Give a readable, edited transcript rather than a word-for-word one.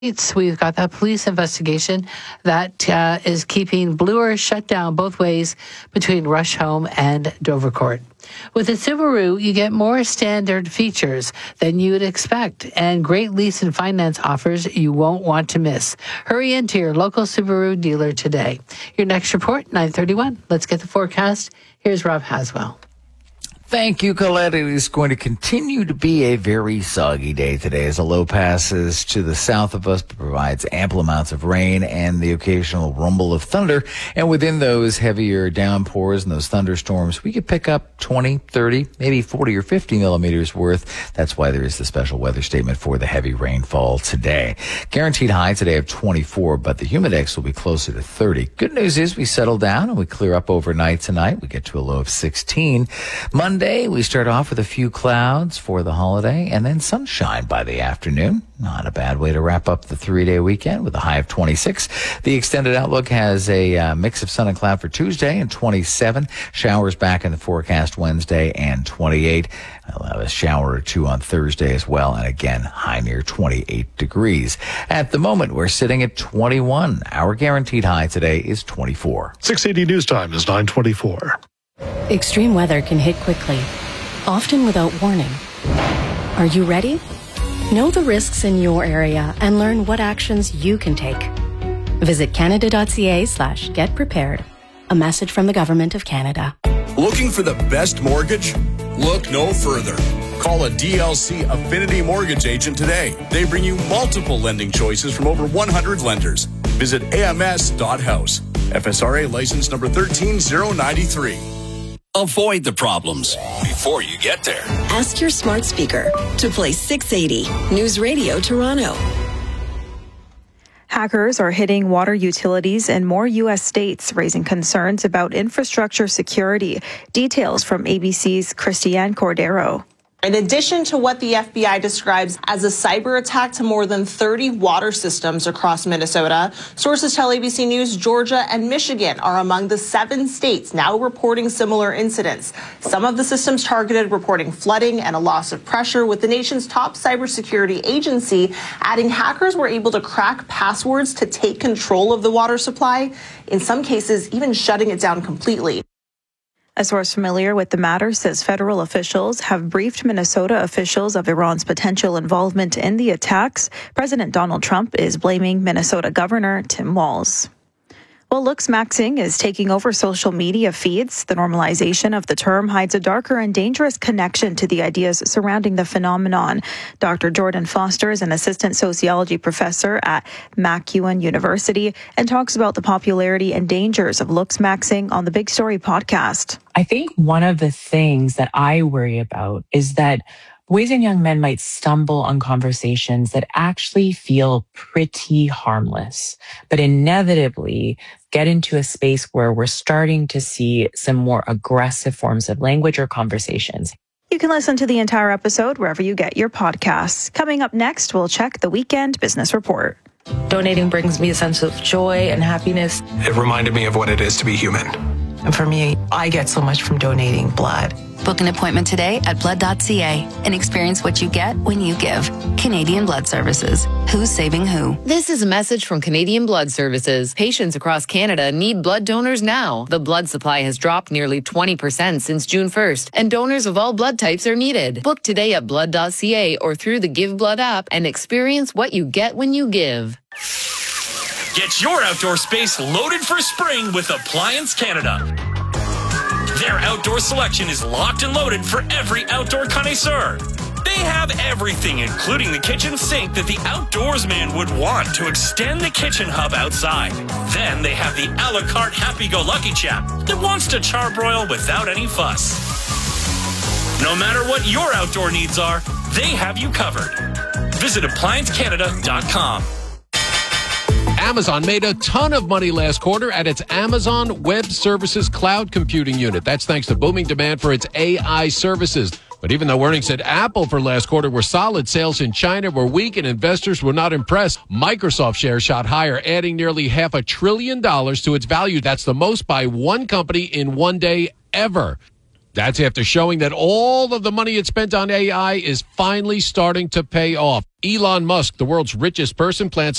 We've got that police investigation that is keeping Bloor shut down both ways between Rusholme and Dovercourt. With the Subaru, you get more standard features than you would expect and great lease and finance offers you won't want to miss. Hurry into your local Subaru dealer today. Your next report, 9:31. Let's get the forecast. Here's Rob Haswell. Thank you, Colette. It is going to continue to be a very soggy day today as a low passes to the south of us, provides ample amounts of rain and the occasional rumble of thunder. And within those heavier downpours and those thunderstorms, we could pick up 20, 30, maybe 40 or 50 millimeters worth. That's why there is the special weather statement for the heavy rainfall today. Guaranteed high today of 24, but the humidex will be closer to 30. Good news is we settle down and we clear up overnight tonight. We get to a low of 16. Monday, we start off with a few clouds for the holiday and then sunshine by the afternoon. Not a bad way to wrap up the 3-day weekend with a high of 26. The extended outlook has a mix of sun and cloud for Tuesday and 27. Showers back in the forecast Wednesday and 28. I'll have a shower or two on Thursday as well. And again, high near 28 degrees. At the moment, we're sitting at 21. Our guaranteed high today is 24. 680 News Time is 9:24. Extreme weather can hit quickly, often without warning. Are you ready? Know the risks in your area and learn what actions you can take. Visit canada.ca/getprepared. A message from the Government of Canada. Looking for the best mortgage? Look no further. Call a DLC Affinity Mortgage agent today. They bring you multiple lending choices from over 100 lenders. Visit ams.house. FSRA license number 13093. Avoid the problems before you get there. Ask your smart speaker to play 680 News Radio Toronto. Hackers are hitting water utilities in more U.S. states, raising concerns about infrastructure security. Details from ABC's Christiane Cordero. In addition to what the FBI describes as a cyber attack to more than 30 water systems across Minnesota, sources tell ABC News Georgia and Michigan are among the 7 states now reporting similar incidents. Some of the systems targeted reporting flooding and a loss of pressure, with the nation's top cybersecurity agency adding hackers were able to crack passwords to take control of the water supply, in some cases even shutting it down completely. A source familiar with the matter says federal officials have briefed Minnesota officials of Iran's potential involvement in the attacks. President Donald Trump is blaming Minnesota Governor Tim Walz. Well, looks maxing is taking over social media feeds. The normalization of the term hides a darker and dangerous connection to the ideas surrounding the phenomenon. Dr. Jordan Foster is an assistant sociology professor at MacEwan University and talks about the popularity and dangers of looks maxing on the Big Story podcast. I think one of the things that I worry about is that boys and young men might stumble on conversations that actually feel pretty harmless, but inevitably get into a space where we're starting to see some more aggressive forms of language or conversations. You can listen to the entire episode wherever you get your podcasts. Coming up next, we'll check the weekend business report. Donating brings me a sense of joy and happiness. It reminded me of what it is to be human. And for me, I get so much from donating blood. Book an appointment today at blood.ca and experience what you get when you give. Canadian Blood Services. Who's saving who? This is a message from Canadian Blood Services. Patients across Canada need blood donors now. The blood supply has dropped nearly 20% since June 1st, and donors of all blood types are needed. Book today at blood.ca or through the Give Blood app and experience what you get when you give. Get your outdoor space loaded for spring with Appliance Canada. Their outdoor selection is locked and loaded for every outdoor connoisseur. They have everything, including the kitchen sink that the outdoorsman would want to extend the kitchen hub outside. Then they have the a la carte happy-go-lucky chap that wants to charbroil without any fuss. No matter what your outdoor needs are, they have you covered. Visit ApplianceCanada.com. Amazon made a ton of money last quarter at its Amazon Web Services cloud computing unit. That's thanks to booming demand for its AI services. But even though earnings at Apple for last quarter were solid, sales in China were weak and investors were not impressed. Microsoft shares shot higher, adding nearly $500 billion to its value. That's the most by one company in one day ever. That's after showing that all of the money it spent on AI is finally starting to pay off. Elon Musk, the world's richest person, plans